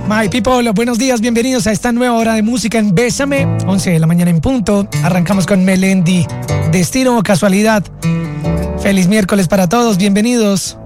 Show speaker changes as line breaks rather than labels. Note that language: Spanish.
My people, buenos días, bienvenidos a esta nueva hora de música en Bésame, 11 de la mañana en punto. Arrancamos con Melendi, Destino o Casualidad. Feliz miércoles para todos, bienvenidos.